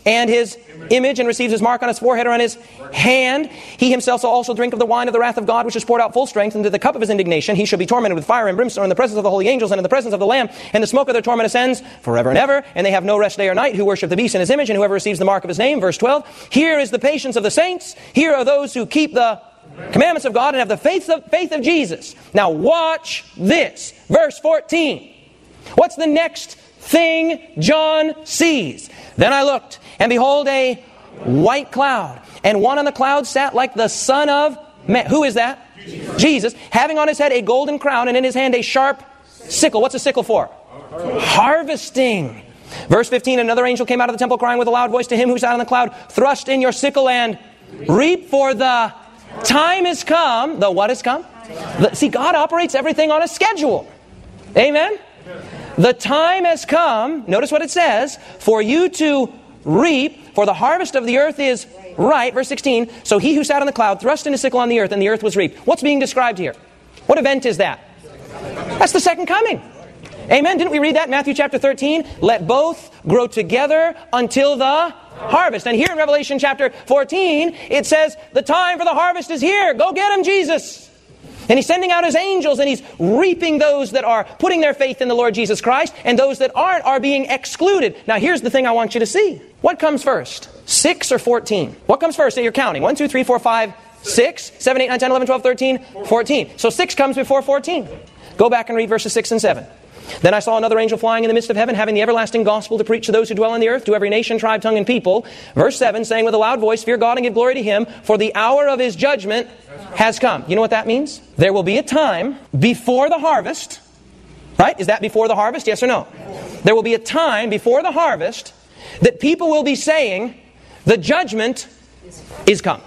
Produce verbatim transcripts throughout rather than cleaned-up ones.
and his image, and receives his mark on his forehead or on his hand. He himself shall also drink of the wine of the wrath of God, which is poured out full strength into the cup of his indignation. He shall be tormented with fire and brimstone in the presence of the holy angels and in the presence of the Lamb. And the smoke of their torment ascends forever and ever. And they have no rest day or night who worship the beast in his image, and whoever receives the mark of his name. Verse twelve. Here is the patience of the saints. Here are those who keep the commandments of God and have the faith of, faith of Jesus. Now watch this. Verse fourteen. What's the next thing John sees? Then I looked, and behold, a white cloud. And one on the cloud sat like the Son of Man. Who is that? Jesus. Jesus. Having on his head a golden crown, and in his hand a sharp sickle. What's a sickle for? Harvesting. Harvesting. Verse fifteen, another angel came out of the temple crying with a loud voice to him who sat on the cloud, thrust in your sickle and reap, for the time has come. The what has come? The, see, God operates everything on a schedule. Amen? The time has come, notice what it says, for you to reap, for the harvest of the earth is ripe. Verse sixteen, so he who sat on the cloud thrust in his sickle on the earth, and the earth was reaped. What's being described here? What event is that? That's the second coming. Amen. Didn't we read that in Matthew chapter thirteen? Let both grow together until the harvest. And here in Revelation chapter fourteen, it says, the time for the harvest is here. Go get him, Jesus. And he's sending out his angels, and he's reaping those that are putting their faith in the Lord Jesus Christ, and those that aren't are being excluded. Now here's the thing I want you to see. What comes first? six or fourteen? What comes first? Say you're counting. one, two, three, four, five, six, seven, eight, nine, ten, eleven, twelve, thirteen, fourteen. So six comes before fourteen. Go back and read verses six and seven. Then I saw another angel flying in the midst of heaven, having the everlasting gospel to preach to those who dwell on the earth, to every nation, tribe, tongue, and people. Verse seven, saying with a loud voice, fear God and give glory to him, for the hour of his judgment has come. You know what that means? There will be a time before the harvest. Right? Is that before the harvest? Yes or no? There will be a time before the harvest that people will be saying, the judgment is come.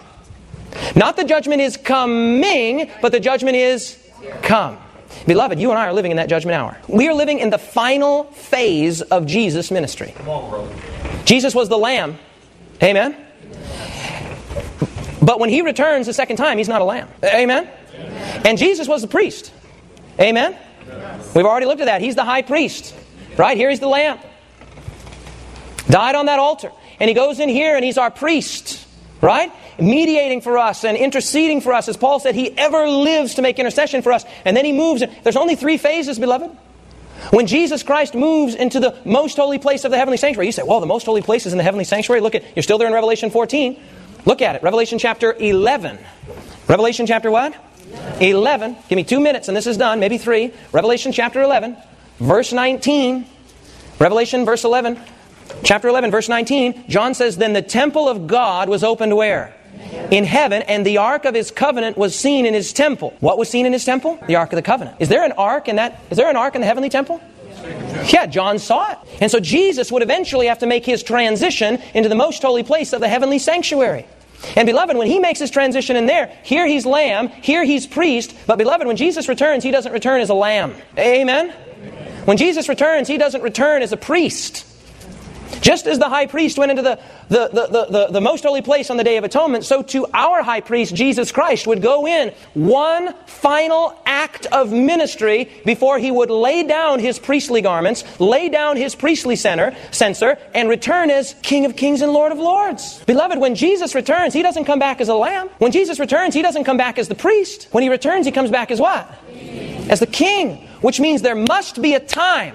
Not the judgment is coming, but the judgment is come. Beloved, you and I are living in that judgment hour. We are living in the final phase of Jesus' ministry. Come on, brother. Jesus was the Lamb. Amen? But when he returns the second time, he's not a lamb. Amen? Amen. And Jesus was the priest. Amen? Yes. We've already looked at that. He's the high priest. Right? Here he's the Lamb. Died on that altar. And he goes in here and he's our priest. Right? Mediating for us and interceding for us. As Paul said, he ever lives to make intercession for us. And then he moves. There's only three phases, beloved. When Jesus Christ moves into the most holy place of the heavenly sanctuary, you say, well, the most holy place is in the heavenly sanctuary. Look at, you're still there in Revelation fourteen. Look at it. Revelation chapter eleven. Revelation chapter what? eleven. Give me two minutes and this is done. Maybe three. Revelation chapter eleven. Verse nineteen. Revelation verse eleven. Chapter eleven, verse nineteen. John says, then the temple of God was opened where? In heaven, and the ark of his covenant was seen in his temple. What was seen in his temple? The ark of the covenant. Is there an ark in that? Is there an ark in the heavenly temple? Yeah, John saw it. And so Jesus would eventually have to make his transition into the most holy place of the heavenly sanctuary. And beloved, when he makes his transition in there, here he's lamb, here he's priest. But beloved, when Jesus returns, he doesn't return as a lamb. Amen? When Jesus returns, he doesn't return as a priest. Just as the high priest went into the, the, the, the, the, the most holy place on the Day of Atonement, so too our high priest, Jesus Christ, would go in one final act of ministry before he would lay down his priestly garments, lay down his priestly center, censer, and return as King of Kings and Lord of Lords. Beloved, when Jesus returns, he doesn't come back as a lamb. When Jesus returns, he doesn't come back as the priest. When he returns, he comes back as what? As the king. Which means there must be a time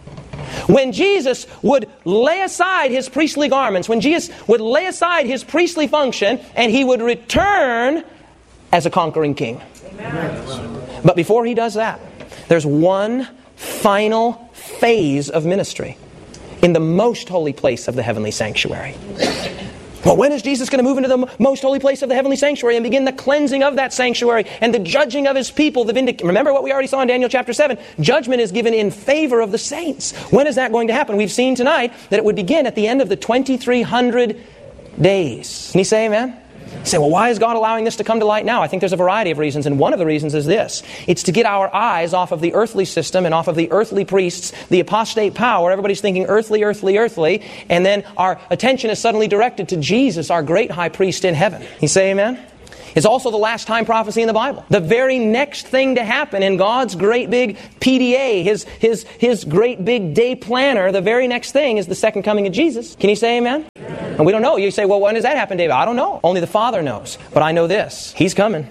when Jesus would lay aside his priestly garments, when Jesus would lay aside his priestly function, and he would return as a conquering king. Amen. But before he does that, there's one final phase of ministry in the most holy place of the heavenly sanctuary. Well, when is Jesus going to move into the most holy place of the heavenly sanctuary and begin the cleansing of that sanctuary and the judging of his people? The vindic- Remember what we already saw in Daniel chapter seven. Judgment is given in favor of the saints. When is that going to happen? We've seen tonight that it would begin at the end of the twenty-three hundred days. Can you say amen? You say, well, why is God allowing this to come to light now? I think there's a variety of reasons, and one of the reasons is this. It's to get our eyes off of the earthly system and off of the earthly priests, the apostate power. Everybody's thinking earthly, earthly, earthly, and then our attention is suddenly directed to Jesus, our great high priest in heaven. You say amen? It's also the last time prophecy in the Bible. The very next thing to happen in God's great big P D A, His, his, his great big day planner, the very next thing is the second coming of Jesus. Can you say amen? Amen. And we don't know. You say, well, when does that happen, David? I don't know. Only the Father knows. But I know this. He's coming.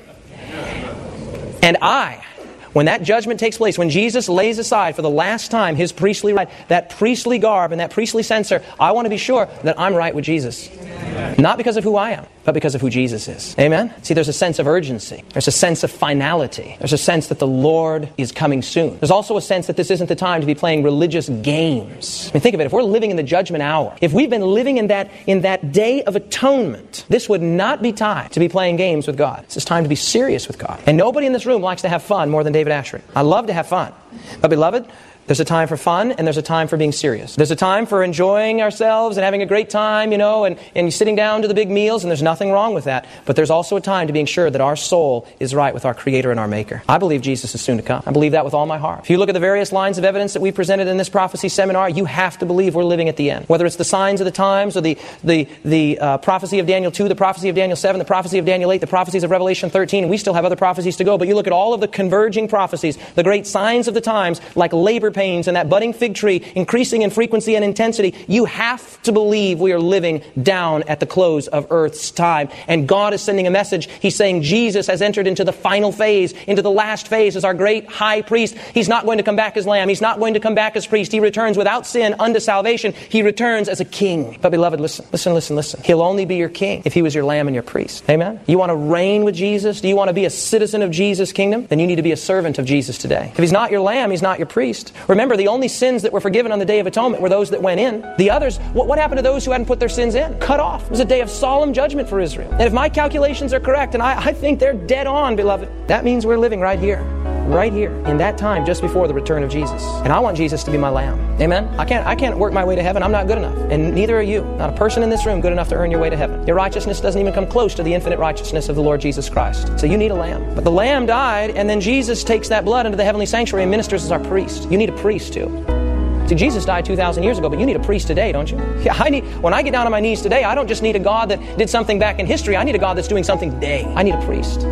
And I, when that judgment takes place, when Jesus lays aside for the last time His priestly right, that priestly garb and that priestly censer, I want to be sure that I'm right with Jesus. Not because of who I am, but because of who Jesus is. Amen? See, there's a sense of urgency. There's a sense of finality. There's a sense that the Lord is coming soon. There's also a sense that this isn't the time to be playing religious games. I mean, think of it. If we're living in the judgment hour, if we've been living in that, in that day of atonement, this would not be time to be playing games with God. This is time to be serious with God. And nobody in this room likes to have fun more than David Ashery. I love to have fun. But beloved, there's a time for fun and there's a time for being serious. There's a time for enjoying ourselves and having a great time, you know, and, and sitting down to the big meals, and there's nothing wrong with that. But there's also a time to being sure that our soul is right with our Creator and our Maker. I believe Jesus is soon to come. I believe that with all my heart. If you look at the various lines of evidence that we presented in this prophecy seminar, you have to believe we're living at the end. Whether it's the signs of the times or the, the, the uh, prophecy of Daniel two, the prophecy of Daniel seven, the prophecy of Daniel eight, the prophecies of Revelation thirteen, and we still have other prophecies to go. But you look at all of the converging prophecies, the great signs of the times, like labor pains and that budding fig tree increasing in frequency and intensity, you have to believe we are living down at the close of Earth's time. And God is sending a message. He's saying Jesus has entered into the final phase, into the last phase as our great high priest. He's not going to come back as lamb. He's not going to come back as priest. He returns without sin unto salvation. He returns as a king. But beloved, listen, listen, listen, listen. He'll only be your king if He was your lamb and your priest. Amen? You want to reign with Jesus? Do you want to be a citizen of Jesus' kingdom? Then you need to be a servant of Jesus today. If He's not your lamb, He's not your priest. Remember, the only sins that were forgiven on the Day of Atonement were those that went in. The others, what, what happened to those who hadn't put their sins in? Cut off. It was a day of solemn judgment for Israel. And if my calculations are correct, and I, I think they're dead on, beloved, that means we're living right here. Right here, in that time, just before the return of Jesus. And I want Jesus to be my lamb. Amen? I can't, I can't work my way to heaven. I'm not good enough. And neither are you. Not a person in this room good enough to earn your way to heaven. Your righteousness doesn't even come close to the infinite righteousness of the Lord Jesus Christ. So you need a lamb. But the lamb died, and then Jesus takes that blood into the heavenly sanctuary and ministers as our priest. You need a priest too. See, Jesus died two thousand years ago, but you need a priest today, don't you? Yeah, I need. When I get down on my knees today, I don't just need a God that did something back in history. I need a God that's doing something today. I need a priest.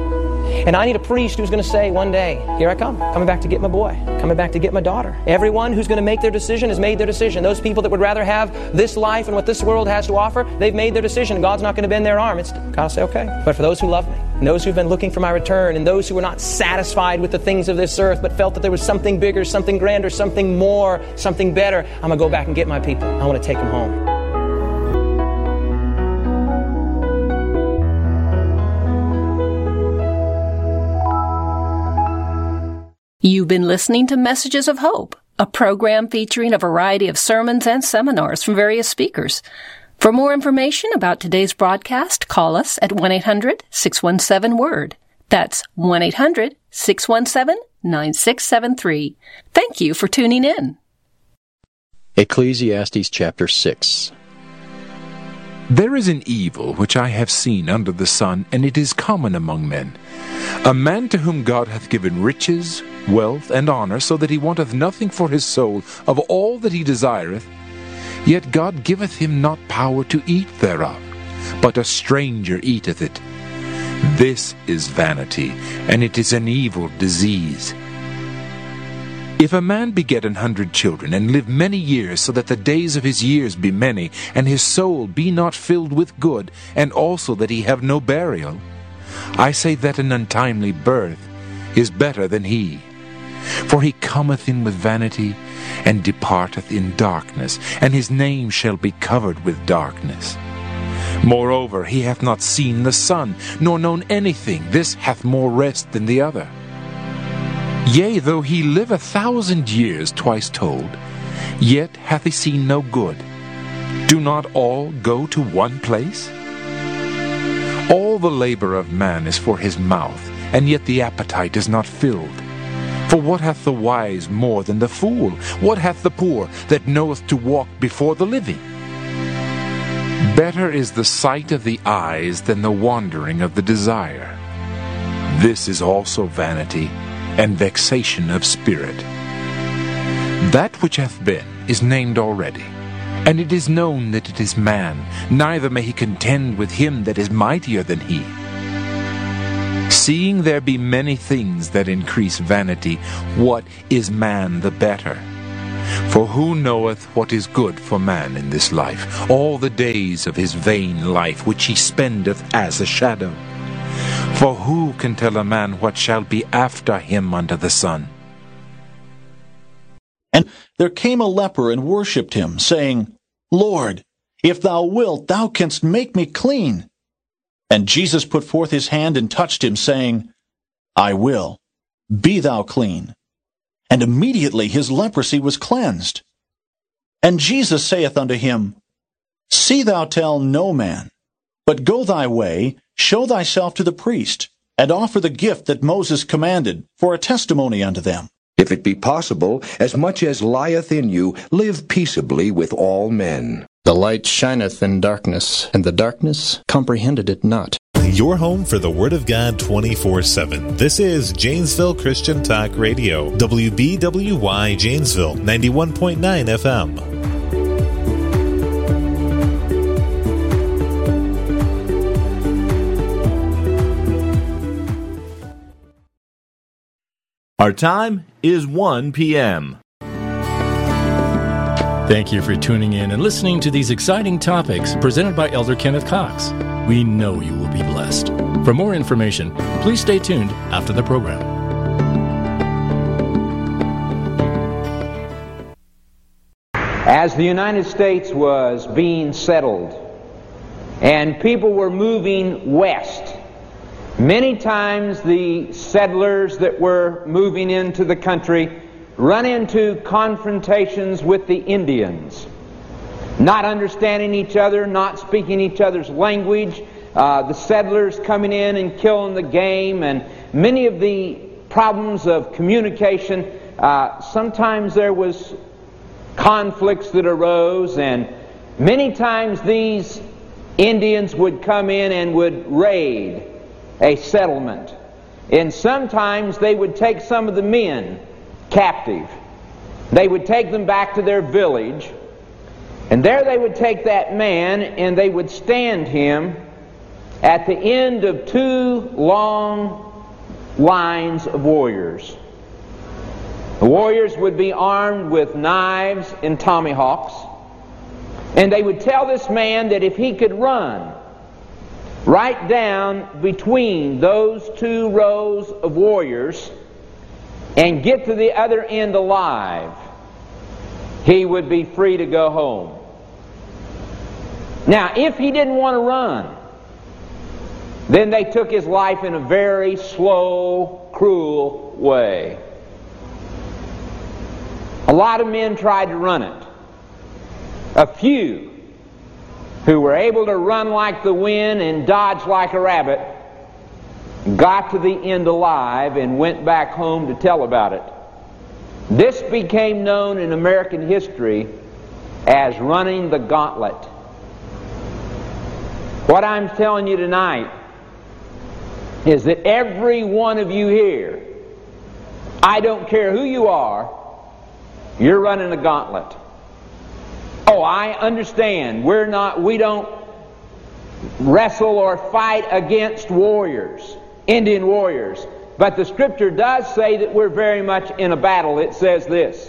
And I need a priest who's going to say one day, here I come, coming back to get my boy, coming back to get my daughter. Everyone who's going to make their decision has made their decision. Those people that would rather have this life and what this world has to offer, they've made their decision. God's not going to bend their arm. It's got to say, okay. But for those who love me, and those who've been looking for my return, and those who were not satisfied with the things of this earth, but felt that there was something bigger, something grander, something more, something better, I'm going to go back and get my people. I want to take them home. You've been listening to Messages of Hope, a program featuring a variety of sermons and seminars from various speakers. For more information about today's broadcast, call us at one eight hundred six one seven word. That's one eight hundred six one seven nine six seven three. Thank you for tuning in. Ecclesiastes chapter six. There is an evil which I have seen under the sun, and it is common among men. A man to whom God hath given riches, wealth, and honor, so that he wanteth nothing for his soul of all that he desireth, yet God giveth him not power to eat thereof, but a stranger eateth it. This is vanity, and it is an evil disease. If a man beget an hundred children, and live many years, so that the days of his years be many, and his soul be not filled with good, and also that he have no burial, I say that an untimely birth is better than he. For he cometh in with vanity, and departeth in darkness, and his name shall be covered with darkness. Moreover, he hath not seen the sun, nor known anything. This hath more rest than the other. Yea, though he live a thousand years, twice told, yet hath he seen no good. Do not all go to one place? All the labor of man is for his mouth, and yet the appetite is not filled. For what hath the wise more than the fool? What hath the poor that knoweth to walk before the living? Better is the sight of the eyes than the wandering of the desire. This is also vanity, and vexation of spirit. That which hath been is named already, and it is known that it is man, neither may he contend with him that is mightier than he. Seeing there be many things that increase vanity, what is man the better? For who knoweth what is good for man in this life, all the days of his vain life which he spendeth as a shadow? For who can tell a man what shall be after him under the sun? And there came a leper and worshipped him, saying, Lord, if thou wilt, thou canst make me clean. And Jesus put forth his hand and touched him, saying, I will, be thou clean. And immediately his leprosy was cleansed. And Jesus saith unto him, See thou tell no man, but go thy way, show thyself to the priest, and offer the gift that Moses commanded, for a testimony unto them. If it be possible, as much as lieth in you, live peaceably with all men. The light shineth in darkness, and the darkness comprehended it not. Your home for the Word of God twenty-four seven. This is Janesville Christian Talk Radio. W B W Y Janesville, ninety-one point nine F M. Our time is one p.m. Thank you for tuning in and listening to these exciting topics presented by Elder Kenneth Cox. We know you will be blessed. For more information, please stay tuned after the program. As the United States was being settled and people were moving west, many times the settlers that were moving into the country run into confrontations with the Indians, not understanding each other, not speaking each other's language, uh, the settlers coming in and killing the game, and many of the problems of communication. Uh, sometimes there was conflicts that arose, and many times these Indians would come in and would raid a settlement, and sometimes they would take some of the men captive. They would take them back to their village, and there they would take that man and they would stand him at the end of two long lines of warriors. The warriors would be armed with knives and tomahawks, and they would tell this man that if he could run right down between those two rows of warriors and get to the other end alive, he would be free to go home. Now, if he didn't want to run, then they took his life in a very slow, cruel way. A lot of men tried to run it. A few who were able to run like the wind and dodge like a rabbit got to the end alive and went back home to tell about it. This became known in American history as running the gauntlet. What I'm telling you tonight is that every one of you here, I don't care who you are, you're running a gauntlet. Oh, I understand. We're not, we don't wrestle or fight against warriors, Indian warriors. But the Scripture does say that we're very much in a battle. It says this: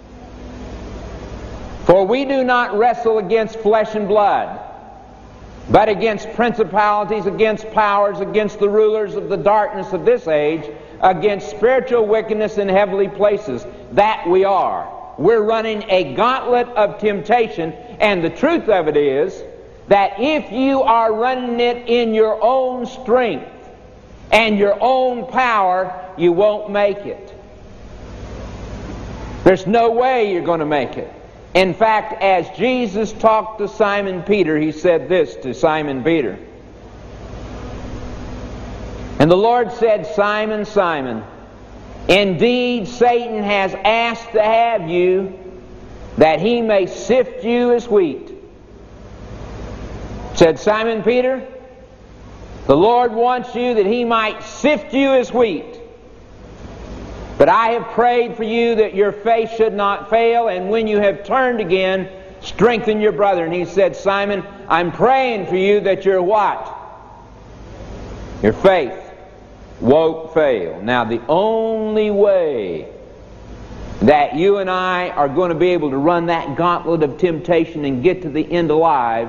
For we do not wrestle against flesh and blood, but against principalities, against powers, against the rulers of the darkness of this age, against spiritual wickedness in heavenly places. That we are. We're running a gauntlet of temptation, and the truth of it is that if you are running it in your own strength and your own power, you won't make it. There's no way you're going to make it. In fact, as Jesus talked to Simon Peter, he said this to Simon Peter. And the Lord said, Simon, Simon, indeed Satan has asked to have you, that he may sift you as wheat. Said Simon Peter, the Lord wants you that he might sift you as wheat. But I have prayed for you that your faith should not fail, and when you have turned again, strengthen your brother. And he said, Simon, I'm praying for you that your what? Your faith won't fail. Now, the only way that you and I are going to be able to run that gauntlet of temptation and get to the end alive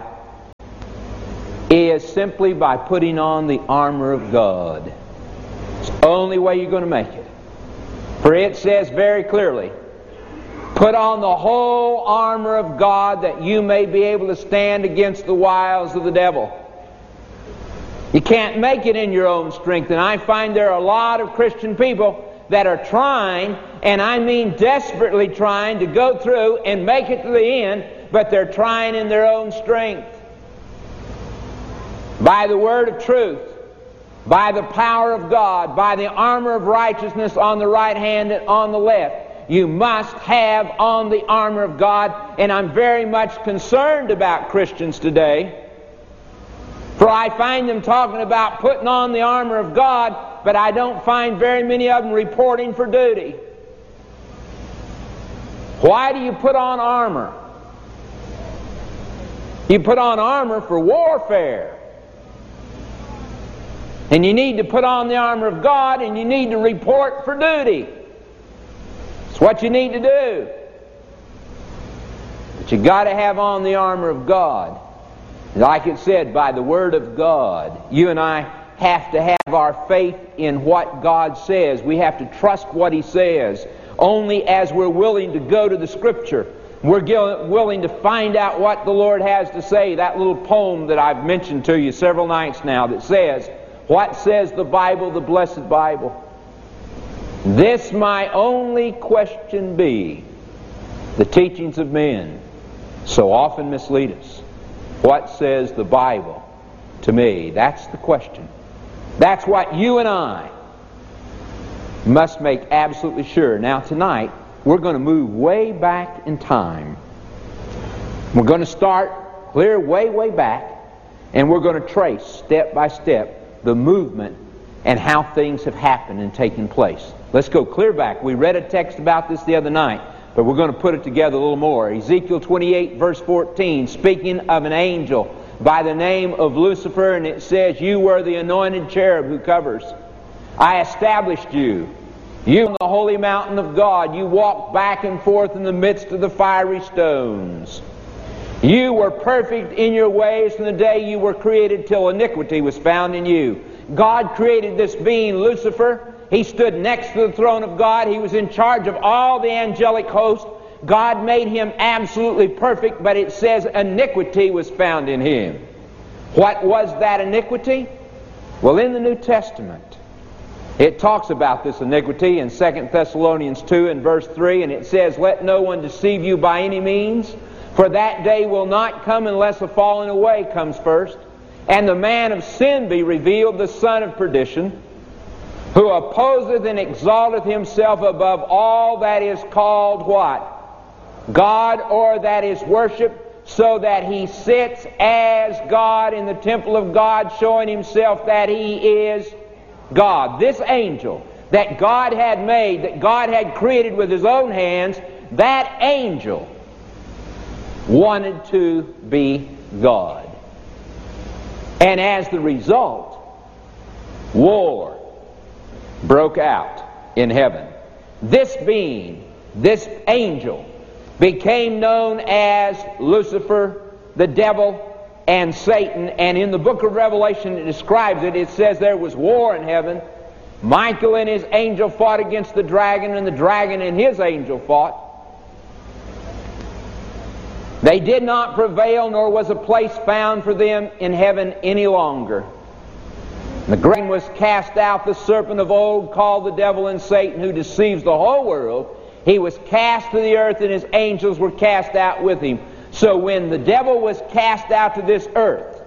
is simply by putting on the armor of God. It's the only way you're going to make it. For it says very clearly, put on the whole armor of God that you may be able to stand against the wiles of the devil. You can't make it in your own strength. And I find there are a lot of Christian people that are trying, and I mean desperately trying, to go through and make it to the end, but they're trying in their own strength. By the word of truth, by the power of God, by the armor of righteousness on the right hand and on the left, you must have on the armor of God. And I'm very much concerned about Christians today, for I find them talking about putting on the armor of God, but I don't find very many of them reporting for duty. Why do you put on armor? You put on armor for warfare. And you need to put on the armor of God, and you need to report for duty. It's what you need to do. But you got to have on the armor of God. Like it said, by the word of God. You and I have to have our faith in what God says. We have to trust what He says. Only as we're willing to go to the Scripture, we're willing to find out what the Lord has to say. That little poem that I've mentioned to you several nights now that says, what says the Bible, the blessed Bible? This my only question be, the teachings of men so often mislead us. What says the Bible to me? That's the question. That's what you and I must make absolutely sure. Now tonight, we're going to move way back in time. We're going to start clear way, way back, and we're going to trace step by step the movement and how things have happened and taken place. Let's go clear back. We read a text about this the other night, but we're going to put it together a little more. Ezekiel twenty-eight, verse fourteen, speaking of an angel by the name of Lucifer, and it says, you were the anointed cherub who covers. I established you. You on the holy mountain of God. You walked back and forth in the midst of the fiery stones. You were perfect in your ways from the day you were created till iniquity was found in you. God created this being, Lucifer. He stood next to the throne of God. He was in charge of all the angelic host. God made him absolutely perfect, but it says iniquity was found in him. What was that iniquity? Well, in the New Testament, it talks about this iniquity in Second Thessalonians two and verse three, and it says, let no one deceive you by any means, for that day will not come unless a falling away comes first, and the man of sin be revealed, the son of perdition, who opposeth and exalteth himself above all that is called what? God, or that is worshipped, so that he sits as God in the temple of God, showing himself that he is God. This angel that God had made, that God had created with his own hands, that angel wanted to be God. And as the result, war broke out in heaven. This being, this angel, became known as Lucifer, the devil, and Satan. And in the book of Revelation it describes it. It says there was war in heaven. Michael and his angel fought against the dragon, and the dragon and his angel fought. They did not prevail, nor was a place found for them in heaven any longer. The dragon was cast out, the serpent of old, called the devil and Satan, who deceives the whole world. He was cast to the earth, and his angels were cast out with him. So when the devil was cast out to this earth,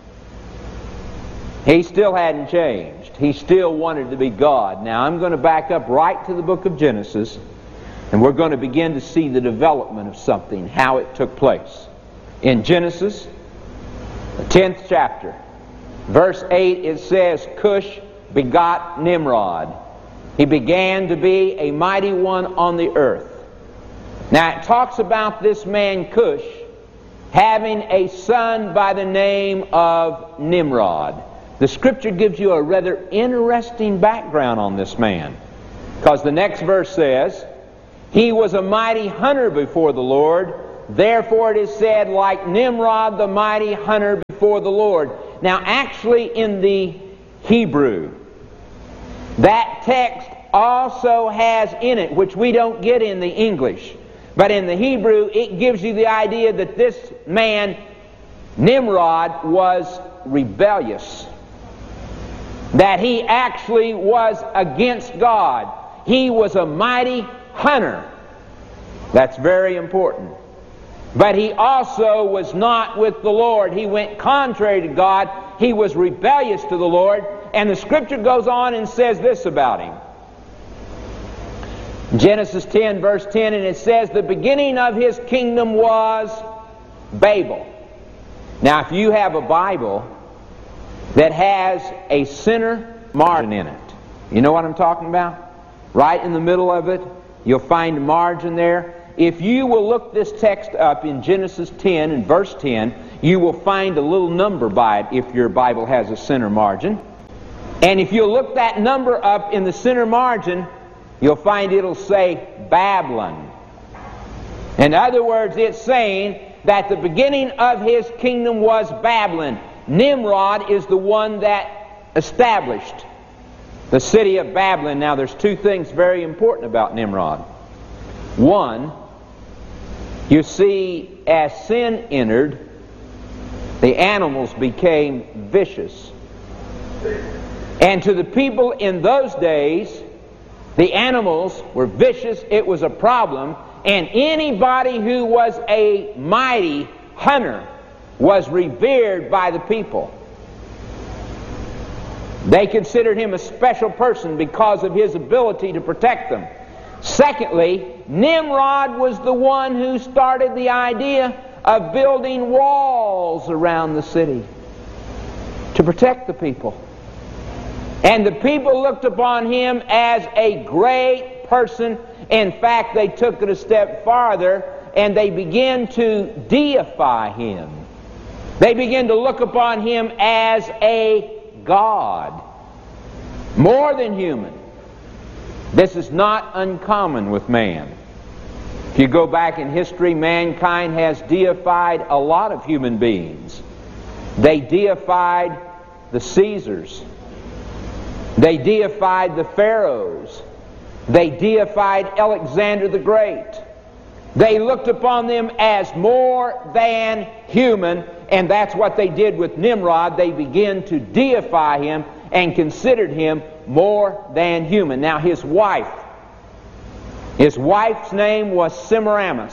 he still hadn't changed. He still wanted to be God. Now I'm going to back up right to the book of Genesis, and we're going to begin to see the development of something, how it took place. In Genesis, the tenth chapter, verse eight, it says, Cush begot Nimrod. He began to be a mighty one on the earth. Now it talks about this man Cush having a son by the name of Nimrod. The Scripture gives you a rather interesting background on this man, because the next verse says, He was a mighty hunter before the Lord. Therefore it is said, like Nimrod, the mighty hunter before the Lord. Now actually in the Hebrew, that text also has in it, which we don't get in the English, but in the Hebrew it gives you the idea that this man, Nimrod, was rebellious. That he actually was against God. He was a mighty hunter. That's very important. But he also was not with the Lord. He went contrary to God. He was rebellious to the Lord. And the Scripture goes on and says this about him. Genesis ten, verse ten, and it says, the beginning of his kingdom was Babel. Now, if you have a Bible that has a center margin in it, you know what I'm talking about? Right in the middle of it, you'll find a margin there. If you will look this text up in Genesis ten and verse ten, you will find a little number by it if your Bible has a center margin. And if you'll look that number up in the center margin, you'll find it'll say Babylon. In other words, it's saying that the beginning of his kingdom was Babylon. Nimrod is the one that established the city of Babylon. Now there's two things very important about Nimrod. One, you see, as sin entered, the animals became vicious. And to the people in those days, the animals were vicious. It was a problem. And anybody who was a mighty hunter was revered by the people. They considered him a special person because of his ability to protect them. Secondly, Nimrod was the one who started the idea of building walls around the city to protect the people. And the people looked upon him as a great person. In fact, they took it a step farther and they began to deify him. They began to look upon him as a god, more than human. This is not uncommon with man. If you go back in history, mankind has deified a lot of human beings. They deified the Caesars. They deified the pharaohs. They deified Alexander the Great. They looked upon them as more than human, and that's what they did with Nimrod. They began to deify him and considered him more than human. Now his wife, his wife's name was Semiramis.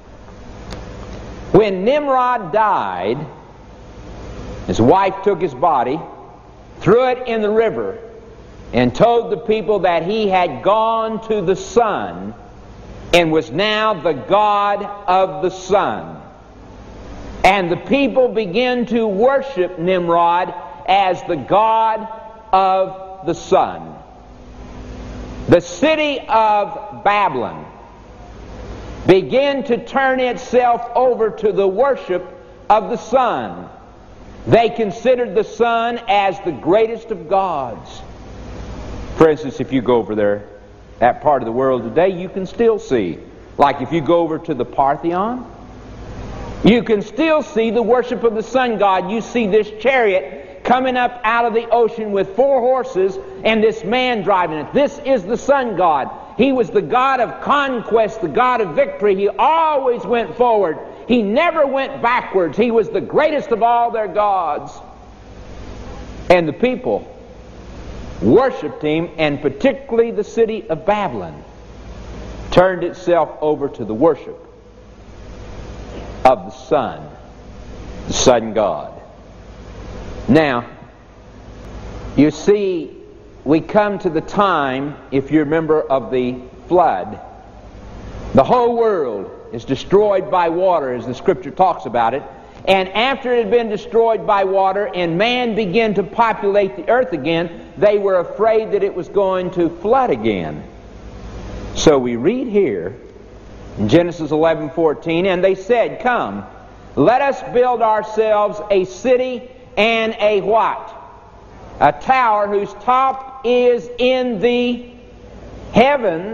When Nimrod died, his wife took his body, threw it in the river, and told the people that he had gone to the sun and was now the god of the sun. And the people began to worship Nimrod as the god of the sun. The city of Babylon began to turn itself over to the worship of the sun. They considered the sun as the greatest of gods. For instance, if you go over there, that part of the world today, you can still see. Like if you go over to the Parthenon, you can still see the worship of the sun god. You see this chariot coming up out of the ocean with four horses and this man driving it. This is the sun god. He was the god of conquest, the god of victory. He always went forward. He never went backwards. He was the greatest of all their gods. And the people worshipped him, and particularly the city of Babylon turned itself over to the worship of the sun, the sun god. Now, you see, we come to the time, if you remember, of the flood. The whole world is destroyed by water, as the Scripture talks about it. And after it had been destroyed by water and man began to populate the earth again, they were afraid that it was going to flood again. So we read here in Genesis eleven fourteen, and they said, "Come, let us build ourselves a city and a what? A tower whose top is in the heavens,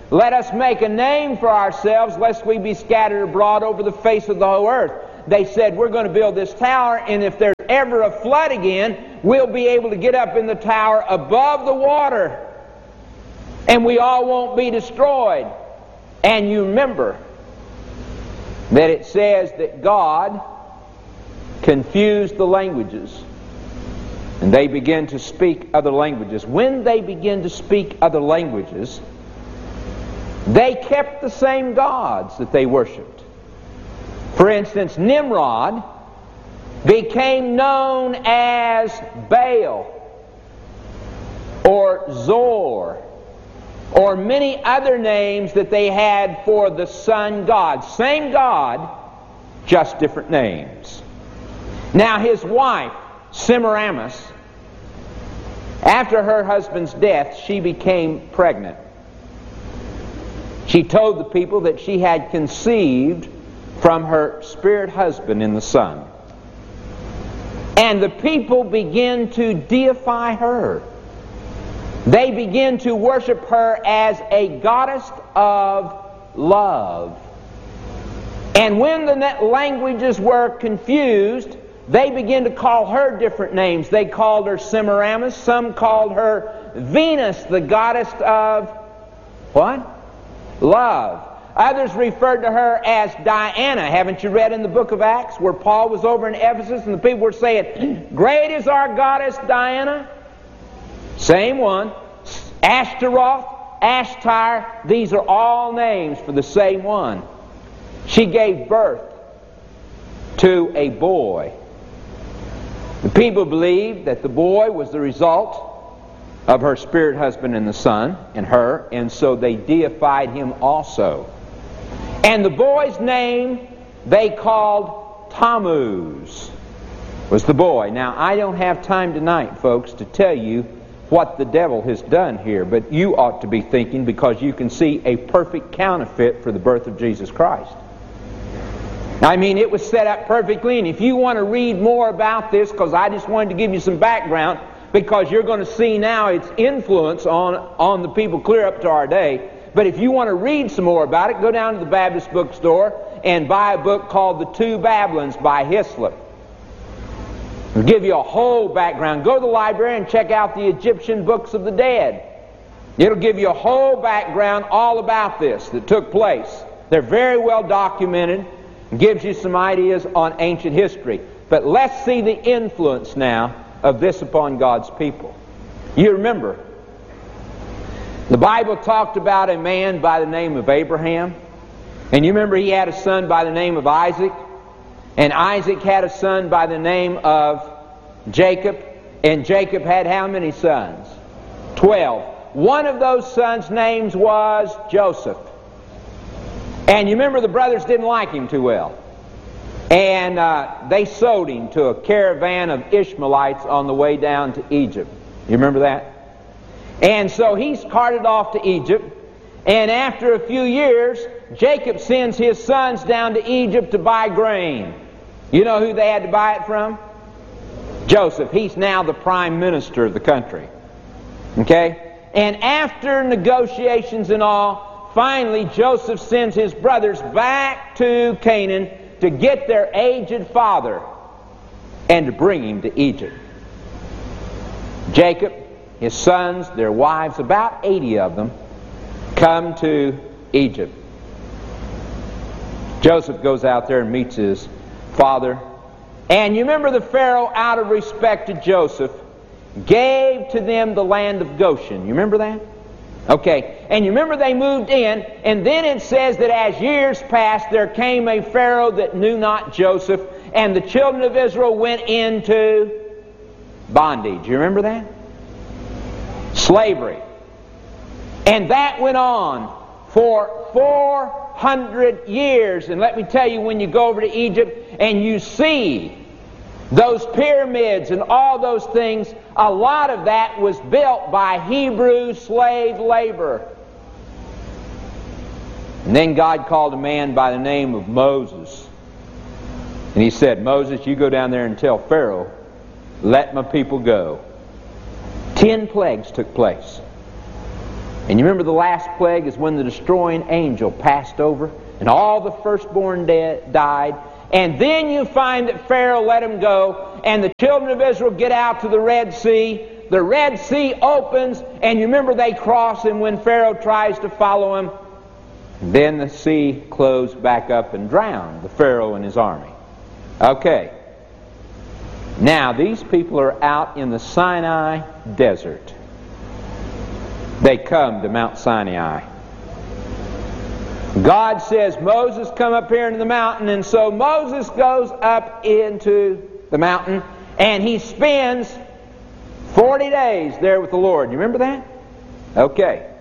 let us make a name for ourselves, lest we be scattered abroad over the face of the whole earth. They said, we're going to build this tower, and if there's ever a flood again, we'll be able to get up in the tower above the water, and we all won't be destroyed. And you remember that it says that God confused the languages, and they began to speak other languages. When they began to speak other languages, they kept the same gods that they worshipped. For instance, Nimrod became known as Baal or Zor, or many other names that they had for the sun god. Same God, just different names. Now his wife, Semiramis, after her husband's death, she became pregnant. She told the people that she had conceived from her spirit husband in the sun. And the people began to deify her. They began to worship her as a goddess of love. And when the languages were confused, they began to call her different names. They called her Semiramis. Some called her Venus, the goddess of what? Love. Others referred to her as Diana. Haven't you read in the book of Acts where Paul was over in Ephesus and the people were saying, great is our goddess Diana? Same one. Ashtaroth, Ashtar, these are all names for the same one. She gave birth to a boy. The people believed that the boy was the result of her spirit husband in the sun, and her, and so they deified him also. And the boy's name they called Tammuz, was the boy. Now, I don't have time tonight, folks, to tell you what the devil has done here, but you ought to be thinking, because you can see a perfect counterfeit for the birth of Jesus Christ. I mean, it was set up perfectly, and if you want to read more about this, because I just wanted to give you some background, because you're going to see now its influence on, on the people clear up to our day. But if you want to read some more about it, go down to the Baptist bookstore and buy a book called The Two Babylons by Hislop. It'll give you a whole background. Go to the library and check out the Egyptian Books of the Dead. It'll give you a whole background all about this that took place. They're very well documented and gives you some ideas on ancient history. But let's see the influence now of this upon God's people. You remember, the Bible talked about a man by the name of Abraham, and you remember he had a son by the name of Isaac, and Isaac had a son by the name of Jacob, and Jacob had how many sons? Twelve. One of those sons' names was Joseph. And you remember the brothers didn't like him too well. And uh, they sold him to a caravan of Ishmaelites on the way down to Egypt. You remember that? And so he's carted off to Egypt. And after a few years, Jacob sends his sons down to Egypt to buy grain. You know who they had to buy it from? Joseph. He's now the prime minister of the country. Okay? And after negotiations and all, finally Joseph sends his brothers back to Canaan to get their aged father and to bring him to Egypt. Jacob, his sons, their wives, about eighty of them, come to Egypt. Joseph goes out there and meets his father. And you remember the Pharaoh, out of respect to Joseph, gave to them the land of Goshen. You remember that? Okay, and you remember they moved in, and then it says that as years passed, there came a Pharaoh that knew not Joseph, and the children of Israel went into bondage. You remember that? Slavery. And that went on for four hundred years. And let me tell you, when you go over to Egypt and you see those pyramids and all those things, a lot of that was built by Hebrew slave labor. And then God called a man by the name of Moses. And he said, Moses, you go down there and tell Pharaoh, let my people go. Ten plagues took place. And you remember the last plague is when the destroying angel passed over and all the firstborn dead died. And then you find that Pharaoh let them go, and the children of Israel get out to the Red Sea. The Red Sea opens, and you remember they cross, and when Pharaoh tries to follow him, then the sea closed back up and drowned the Pharaoh and his army. Okay. Now, these people are out in the Sinai desert. They come to Mount Sinai. God says, Moses, come up here into the mountain. And so Moses goes up into the mountain, and he spends forty days there with the Lord. You remember that? Okay.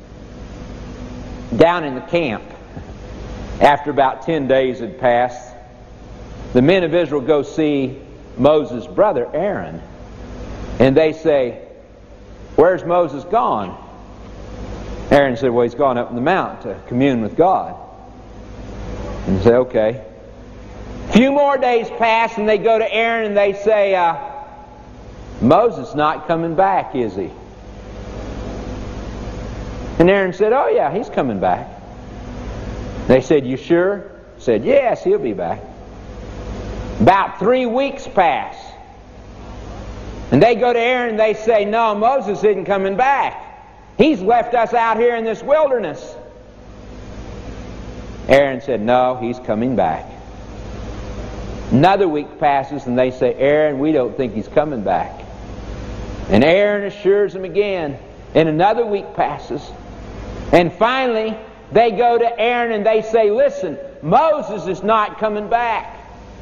Down in the camp, after about ten days had passed, the men of Israel go see Moses' brother Aaron. And they say, where's Moses gone? Aaron said, well, he's gone up in the mountain to commune with God. And they say, okay. A few more days pass, and they go to Aaron and they say, uh, Moses not coming back, is he? And Aaron said, oh yeah, he's coming back. They said, you sure? He said, yes, he'll be back. About three weeks pass. And they go to Aaron and they say, no, Moses isn't coming back. He's left us out here in this wilderness. Aaron said, no, he's coming back. Another week passes and they say, Aaron, we don't think he's coming back. And Aaron assures them again. And another week passes. And finally, they go to Aaron and they say, listen, Moses is not coming back.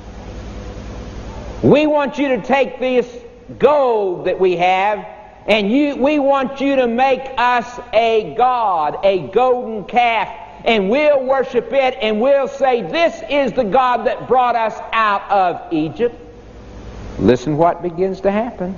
We want you to take this gold that we have, and you, we want you to make us a god, a golden calf, and we'll worship it, and we'll say, this is the God that brought us out of Egypt. Listen what begins to happen.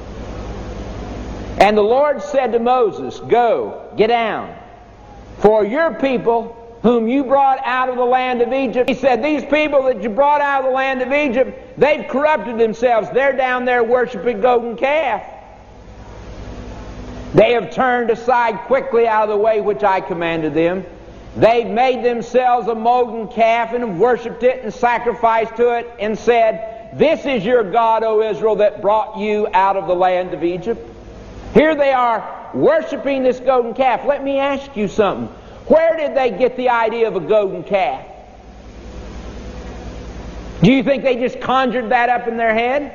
And the Lord said to Moses, go, get down, for your people whom you brought out of the land of Egypt. He said, these people that you brought out of the land of Egypt, they've corrupted themselves. They're down there worshiping golden calf. They have turned aside quickly out of the way which I commanded them. They've made themselves a molten calf and have worshipped it and sacrificed to it and said, this is your God, O Israel, that brought you out of the land of Egypt. Here they are worshiping this golden calf. Let me ask you something. Where did they get the idea of a golden calf? Do you think they just conjured that up in their head?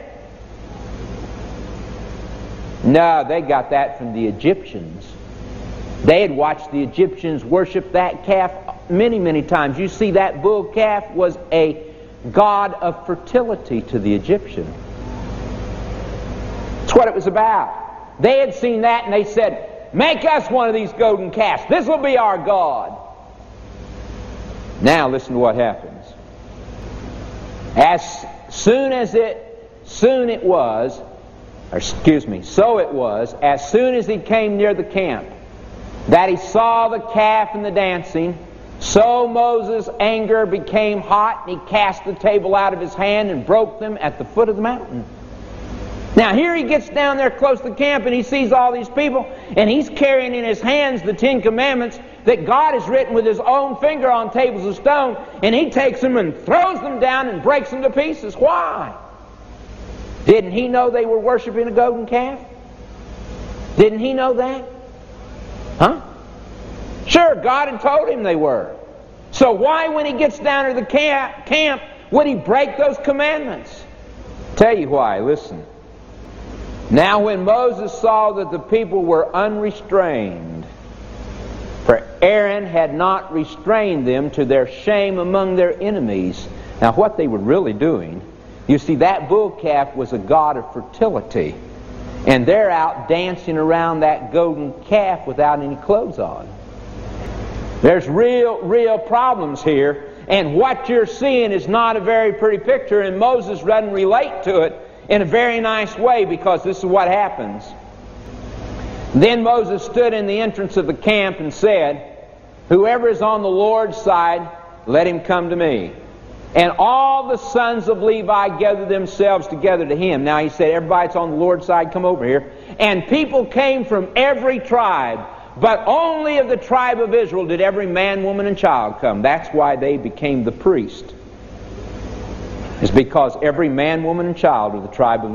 No, they got that from the Egyptians. They had watched the Egyptians worship that calf many, many times. You see, that bull calf was a god of fertility to the Egyptian. That's what it was about. They had seen that and they said, make us one of these golden calves. This will be our God. Now listen to what happens. As soon as it, soon it was, or excuse me, so it was, as soon as he came near the camp, that he saw the calf and the dancing, so Moses' anger became hot, and he cast the table out of his hand and broke them at the foot of the mountain. Now here he gets down there close to the camp and he sees all these people, and he's carrying in his hands the Ten Commandments that God has written with his own finger on tables of stone, and he takes them and throws them down and breaks them to pieces. Why? Didn't he know they were worshiping a golden calf? Didn't he know that? Huh? Sure, God had told him they were. So why, when he gets down to the camp, camp would he break those commandments? Tell you why, listen. Now when Moses saw that the people were unrestrained, for Aaron had not restrained them to their shame among their enemies. Now what they were really doing, you see, that bull calf was a god of fertility, and they're out dancing around that golden calf without any clothes on. There's real, real problems here, and what you're seeing is not a very pretty picture, and Moses doesn't relate to it in a very nice way, because this is what happens. Then Moses stood in the entrance of the camp and said, whoever is on the Lord's side, let him come to me. And all the sons of Levi gathered themselves together to him. Now he said, everybody that's on the Lord's side, come over here. And people came from every tribe, But only of the tribe of Israel did every man, woman, and child come. That's why they became the priest. It's because every man, woman, and child of the tribe of